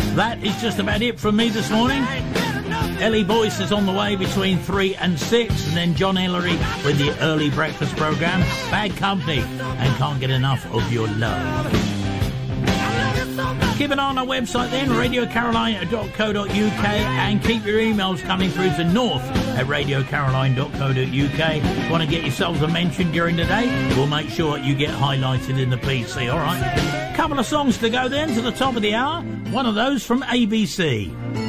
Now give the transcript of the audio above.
That is just about it from me this morning. Ellie Boyce is on the way between 3 and 6, and then John Hillary with the early breakfast programme, Bad Company, and Can't Get Enough of Your Love. Keep an eye on our website then, radiocaroline.co.uk, and keep your emails coming through to north@radiocaroline.co.uk. Want to get yourselves a mention during the day? We'll make sure you get highlighted in the PC, alright? Couple of songs to go then to the top of the hour. One of those from ABC.